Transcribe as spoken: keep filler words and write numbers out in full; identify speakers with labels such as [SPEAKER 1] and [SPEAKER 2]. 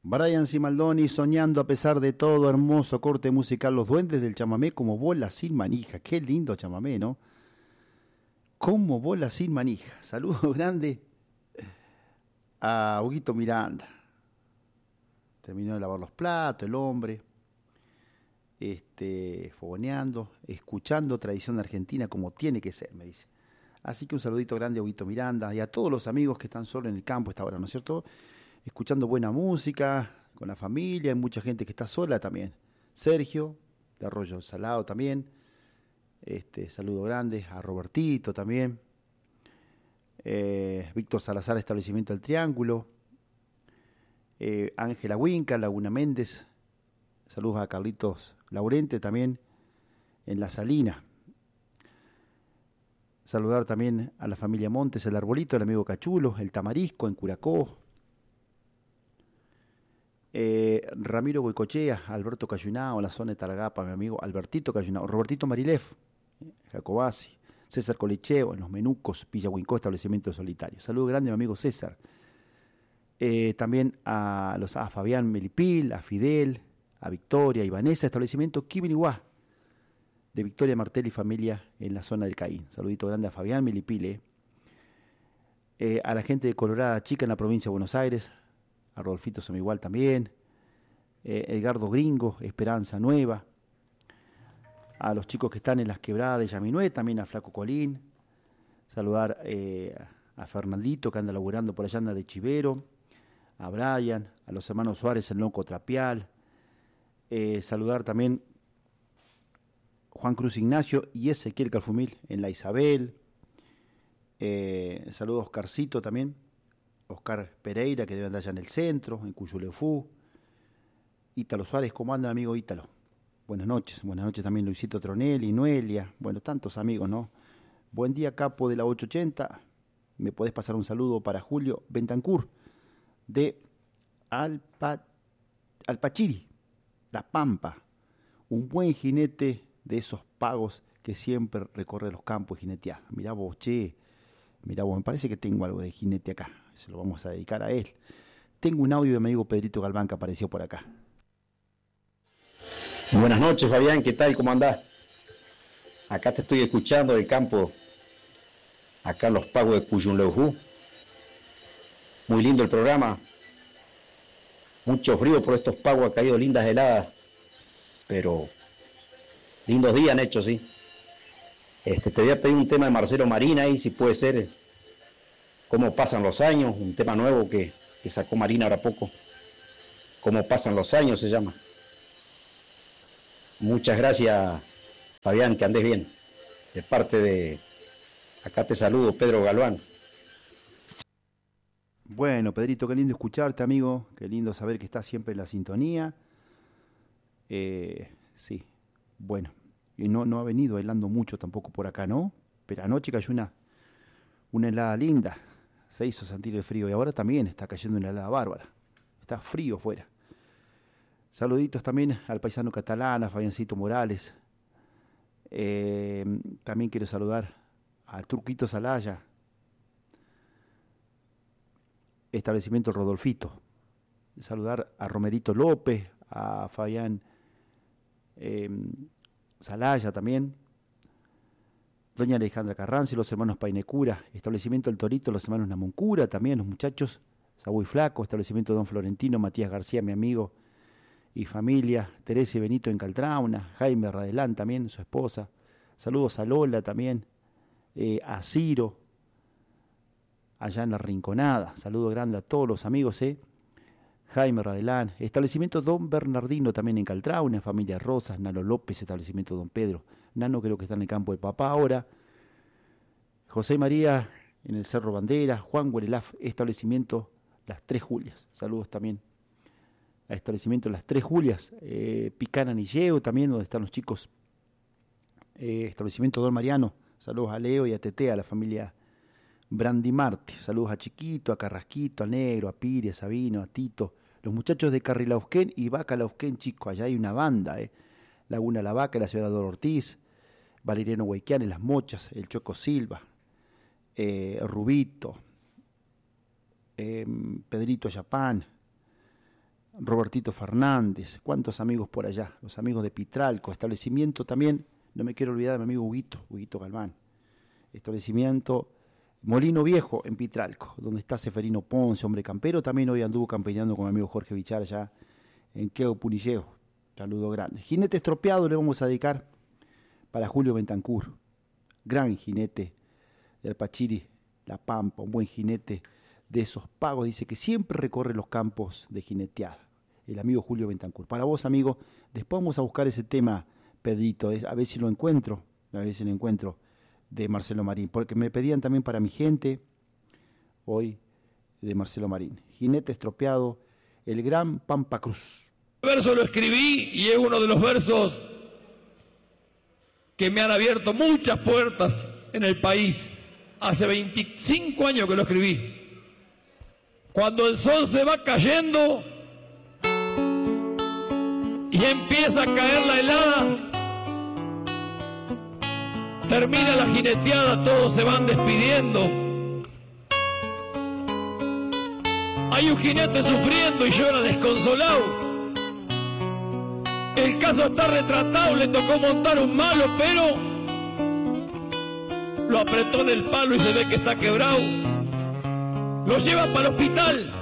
[SPEAKER 1] Brian Cimaldoni, soñando a pesar de todo, hermoso corte musical, los duendes del chamamé como bola sin manija. Qué lindo chamamé, ¿no? Como bola sin manija. Saludo grande a Huguito Miranda. Terminó de lavar los platos, el hombre, este, fogoneando, escuchando tradición argentina como tiene que ser, me dice. Así que un saludito grande a Huguito Miranda y a todos los amigos que están solo en el campo a esta hora, ¿no es cierto? Escuchando buena música, con la familia, hay mucha gente que está sola también. Sergio, de Arroyo Salado también. Este, saludo grande a Robertito también. Eh, Víctor Salazar, Establecimiento del Triángulo. Eh, Ángela Huinca, Laguna Méndez. Saludos a Carlitos Laurente también en La Salina. Saludar también a la familia Montes, el Arbolito, el amigo Cachulo, el Tamarisco en Curacó. Eh, Ramiro Goicochea, Alberto Cayunao, la zona de Taragapa, mi amigo Albertito Cayunao, Robertito Marilef, eh, Jacobasi, César Colicheo, en Los Menucos, Villa Huincó, Establecimiento Solitario. Saludo grande a mi amigo César. Eh, también a, los, a Fabián Melipil, a Fidel, a Victoria y Vanessa, Establecimiento Quibiriguá, de Victoria Martel y familia en la zona del Caín. Saludito grande a Fabián Melipil. Eh. Eh, a la gente de Colorada Chica en la provincia de Buenos Aires, a Rodolfito Semigual también, eh, Edgardo Gringo, Esperanza Nueva, a los chicos que están en las quebradas de Yaminué, también a Flaco Colín, saludar eh, a Fernandito que anda laburando por allá, anda de Chivero, a Brian, a los hermanos Suárez, el Loco Trapial, eh, saludar también Juan Cruz Ignacio y Ezequiel Calfumil en la Isabel, eh, saludos a Oscarcito también, Oscar Pereira, que debe andar allá en el centro, en Cuyuleufú. Ítalo Suárez, ¿cómo anda, amigo Ítalo? Buenas noches, buenas noches también Luisito Tronelli, Noelia, bueno, tantos amigos, ¿no? Buen día, capo de la ocho ochenta. Me podés pasar un saludo para Julio Bentancur, de Alpa, Alpachiri, La Pampa. Un buen jinete de esos pagos que siempre recorre los campos y jinetea. Mirá vos, che, mirá vos, me parece que tengo algo de jinete acá. Se lo vamos a dedicar a él. Tengo un audio de mi amigo Pedrito Galván que apareció por acá.
[SPEAKER 2] Buenas noches, Fabián, ¿qué tal? ¿Cómo andás? Acá te estoy escuchando del campo, acá en los pagos de Cuyunleujú. Muy lindo el programa. Mucho frío por estos pagos, ha caído lindas heladas, pero lindos días han hecho, sí. Este, te voy a pedir un tema de Marcelo Marina ahí, si puede ser. Cómo pasan los años, un tema nuevo que, que sacó Marina ahora poco. Cómo pasan los años se llama. Muchas gracias, Fabián, que andes bien. De parte de, acá te saludo, Pedro Galván.
[SPEAKER 1] Bueno, Pedrito, qué lindo escucharte, amigo. Qué lindo saber que estás siempre en la sintonía. Eh, sí, bueno. Y no, no ha venido helando mucho tampoco por acá, ¿no? Pero anoche cayó una, una helada linda. Se hizo sentir el frío y ahora también está cayendo una helada bárbara. Está frío fuera. Saluditos también al paisano catalán, a Fabiancito Morales. Eh, también quiero saludar al Turquito Salaya, Establecimiento Rodolfito. Saludar a Romerito López, a Fabián eh, Salaya también. Doña Alejandra Carranza y los hermanos Painecura, Establecimiento El Torito, los hermanos Namuncura, también los muchachos, Saúl Flaco, Establecimiento Don Florentino, Matías García, mi amigo y familia, Teresa y Benito en Caltrauna, Jaime Radelán también, su esposa, saludos a Lola también, eh, a Ciro, allá en La Rinconada, saludo grande a todos los amigos, eh. Jaime Radelán, Establecimiento Don Bernardino también en Caltrauna, familia Rosas, Nano López, Establecimiento Don Pedro, Nano creo que está en el campo del papá ahora, José María en el Cerro Bandera, Juan Guarelaf, Establecimiento Las Tres Julias, saludos también a Establecimiento Las Tres Julias, eh, Picana Nilleo también, donde están los chicos, eh, Establecimiento Don Mariano, saludos a Leo y a Tete, a la familia Brandimarte, saludos a Chiquito, a Carrasquito, a Negro, a Piri, a Sabino, a Tito, los muchachos de Carrilauquén y Vaca Lauquén, chico, allá hay una banda, eh. Laguna La Vaca, la señora Dor Ortiz, Valeriano Huayquián, Las Mochas, el Choco Silva, eh, Rubito, eh, Pedrito Yapán, Robertito Fernández, cuántos amigos por allá, los amigos de Pitralco, establecimiento también, no me quiero olvidar de mi amigo Huguito, Huguito Galván, establecimiento Molino Viejo en Pitralco, donde está Seferino Ponce, hombre campero, también hoy anduvo campeñando con mi amigo Jorge Vichar allá en Queo Punilleo, saludo grande. Jinete estropeado le vamos a dedicar para Julio Bentancur, gran jinete del Pachiri, La Pampa, un buen jinete de esos pagos, dice que siempre recorre los campos de jineteada, el amigo Julio Bentancur. Para vos, amigo, después vamos a buscar ese tema, Pedrito, a ver si lo encuentro, a ver si lo encuentro, de Marcelo Marín, porque me pedían también para mi gente, hoy, de Marcelo Marín. Jinete estropeado, el gran Pampa Cruz.
[SPEAKER 3] El verso lo escribí y es uno de los versos que me han abierto muchas puertas en el país. Hace veinticinco años que lo escribí. Cuando el sol se va cayendo y empieza a caer la helada, termina la jineteada, todos se van despidiendo. Hay un jinete sufriendo y llora desconsolado. El caso está retratado, le tocó montar un malo, pero lo apretó en el palo y se ve que está quebrado. Lo llevan para el hospital.